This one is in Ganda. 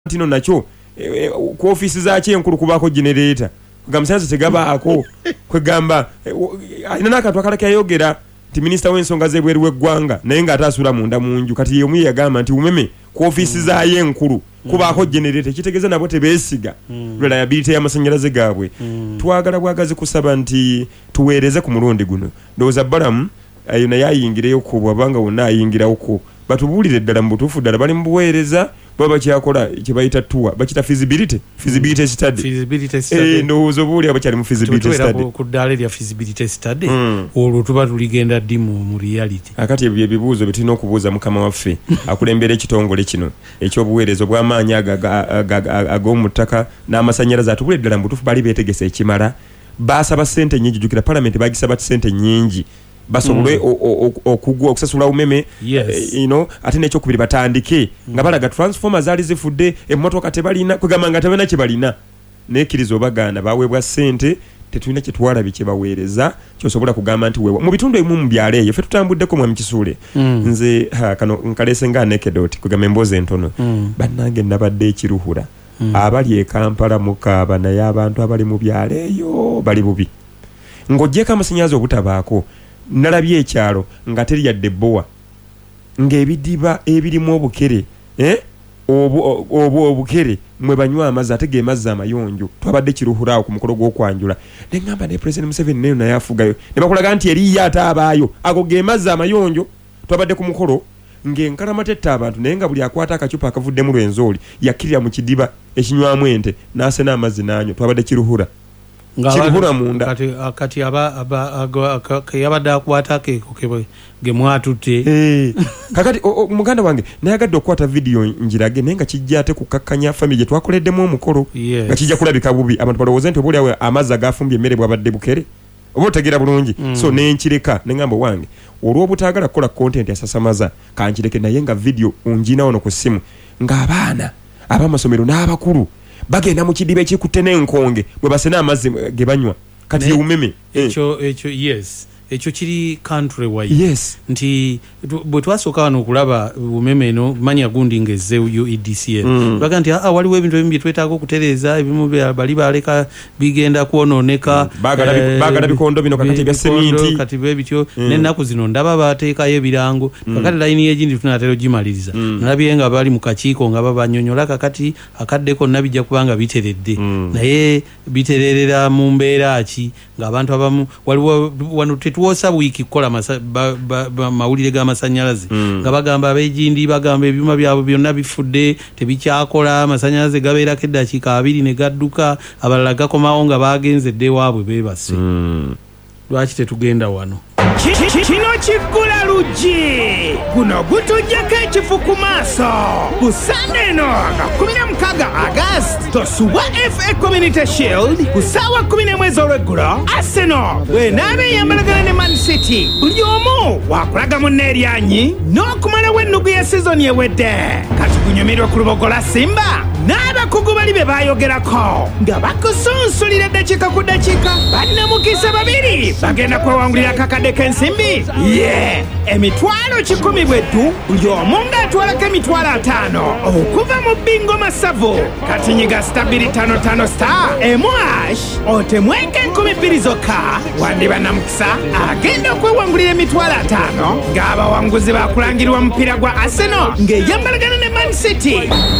tino nacho ku office za kyenkulu kubako generator kugamsanze tegabaako kwegamba alina nakatwa akalaka yayogera ti minister w'ensonga z'ebweru w'eggwanga naye nga atasula munda munju kati yemu yagamba nti umeme ku office za yenkulu kubako generator kitegeeza nabo tebeesiga reliability y'amasanyalaze gaabwe twagala bwagazi kusaba nti tuweereze ku mulundi guno ndowooza balamu ayo naye ayingireyo ku bwabanga wonna ayingirawo ku batubuulire ddala mu butuufu ddala bali mu buweereza baba kyakola kye bayita tour bakita feasibility study ndowooza obuuli abakyali mu feasibility study ku ddaala lya feasibility study olwo tuba tuligenda ddi mu reality akati ebyo ebibuuzo bye tulina okubuuza mukama waffe akulembera ekitongole kino ekyobuweereza obw'amaanyi ag'omu ttaka n'amasanyalaze atubule ddala mu butuufu bali beetegesa ekimala baasaba ssente nnyingi jjukira palamenti bagisaba ssente nnyingi basobole okugwa okusasula umeme ate n'ekyokubiri batandike nga balaga transformer zaali zifudde emmotoka tebalina kwegamba nga tebalina kye balina nekkiriza obagaana baweebwa ssente tetulina kye twalabi kye baweereza kyosobola kugamba nti weewa mu bitundu ebimu mu byalo eyo ffe tutambuddeko mwami Kisuule nze kano nkaleese nga anecdote kwegamba emboozi entono bannange nabadde ekiruhura abali e Kampala mukaaba naye abantu abali mu byalo eyo bali bubi ng'oggyeko amasannyalaze obutabaako nalabye ekyalo nga teri yadde bbowa ng'ebidiba ebirimu obukere obukere mwe banywa amazzi ate ge mazzi amayonjo twabadde kiruhuraawo ku mukolo gw'okwanjula ne ŋŋamba ne President Museveni neyo naye afugayo ne bakulaga nti eriyo ate abaayo ago ge mazzi amayonjo twabadde ku mukolo ng'enkalamata abantu naye nga buli akwata akacupa akavuddemu lwenzooli yakkirira mu kidiba ekinywamu ente n'asena amazzi n'anywa twabadde kiruhura kiruhura munda kati yabadde akwata akeeko ge mwatutte kakati muganda wange nayagadde okukwata vidiyo njirage naye nga kijja ate kukakkanya family gye twakoleddemu omukolo nga kijja kulabika bubi abantu balowooza nti obaoliawo amazzi agafumbye emmere bwabadde bukere oba otegeera bulungi so nenkireka neŋŋamba wange olw'obutaagala kukola content asasamaza kankireke naye nga vidiyo onjina wano ku ssimu ng'abaana ab'amasomero n'abakulu bagenda mu kidiba ekikutte n'enkonge bwe basena amazzi ge banywa kati yeumeme ekyo ekyo kiri country wide nti bwe twasooka wano okulaba umeme eno manya gundi ngezze UEDCL baga nti waliwo ebintu ebimu bye twetaaga okutereeza ebimu bali baleka bigenda kwonooneka baagala bikondo bino kakati ebya seminti kati bwe bityo n'ennaku zino ndaba baateekayo ebirango kakati layini y'egindi tunaatera ogimaliriza nalabye nga bali mu kakiiko nga babanyonyola kakati akadde konna bijja kubanga biteredde naye bitererera mu mbeera ki ng'abantu abamu waliwo wano tuwosa wiiki kukola mawulire g'amasannyalaze nga bagamba ab'egindi bagamba ebyuma byabwe byonna bifudde tebikyakola amasannyalaze gabeerako eddakiika 2 ne gadduka abalala gakomawo nga bagenze dde waabwe beebase lwaki tetugenda wano kino kiggula luggi guno gutujjako ekifu ku maaso ku Sunday eno nga 16 August tosuwa FA Community Shield ku ssaawa 11 olweggulo Arsenal bw'enaaba eyambalagana ne Man City buli omu wakulaga munne eryanyi n'okumalawo ennugu ya sizoni ewedde kati gunyumirwe ku lubogola Simba n'abakugu bali be baayogerako nga bakusunsulira eddakiika ku ddakiika bannamukisa 2 bagenda kwewangulira akakadde k'ensimbi emitwalo 10 bweddu buli omu ng'atwalako emitwalo 5 okuva mu bingo masavu kati nyiga *255 #, otemweke 2,000 zokka wandiba namukisa agenda okwewangulira emitwalo 5 ng'abawanguzi bakulangirwa mupiira gwa Arsenal ng'eyambalagana ne Man City